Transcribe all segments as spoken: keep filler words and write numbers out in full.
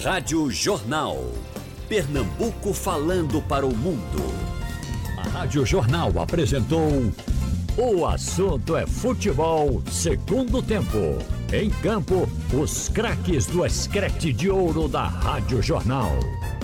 Rádio Jornal. Pernambuco falando para o mundo. A Rádio Jornal apresentou O Assunto é Futebol, segundo tempo. Em campo, os craques do escrete de ouro da Rádio Jornal.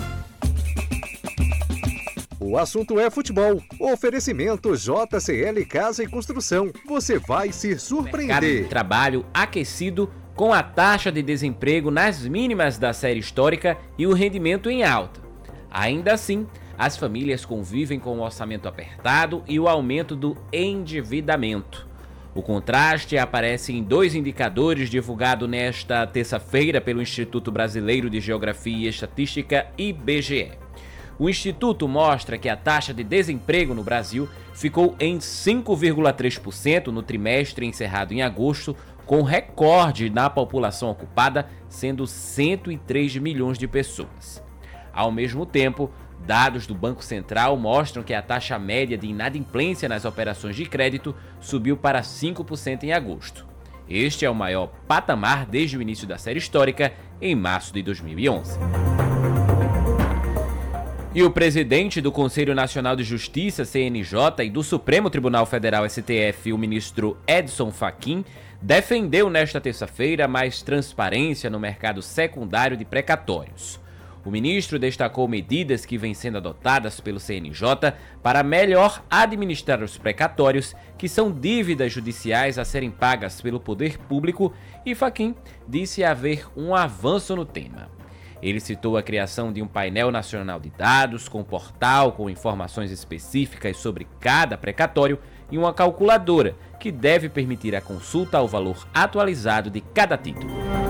O assunto é futebol. Oferecimento J C L Casa e Construção. Você vai se surpreender. Mercado de trabalho aquecido com a taxa de desemprego nas mínimas da série histórica e o rendimento em alta. Ainda assim, as famílias convivem com o orçamento apertado e o aumento do endividamento. O contraste aparece em dois indicadores divulgados nesta terça-feira pelo Instituto Brasileiro de Geografia e Estatística, I B G E. O Instituto mostra que a taxa de desemprego no Brasil ficou em cinco vírgula três por cento no trimestre encerrado em agosto, com recorde na população ocupada, sendo cento e três milhões de pessoas. Ao mesmo tempo, dados do Banco Central mostram que a taxa média de inadimplência nas operações de crédito subiu para cinco por cento em agosto. Este é o maior patamar desde o início da série histórica, em março de dois mil e onze. E o presidente do Conselho Nacional de Justiça, C N J, e do Supremo Tribunal Federal, S T F, o ministro Edson Fachin, defendeu nesta terça-feira mais transparência no mercado secundário de precatórios. O ministro destacou medidas que vêm sendo adotadas pelo C N J para melhor administrar os precatórios, que são dívidas judiciais a serem pagas pelo poder público, e Fachin disse haver um avanço no tema. Ele citou a criação de um painel nacional de dados, com portal com informações específicas sobre cada precatório e uma calculadora que deve permitir a consulta ao valor atualizado de cada título.